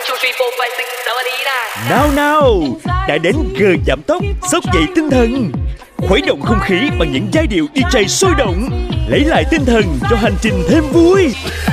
Nào nào, đã đến giờ giảm tốc, xốc dậy tinh thần, khuấy động không khí bằng những giai điệu DJ sôi động, lấy lại tinh thần cho hành trình thêm vui.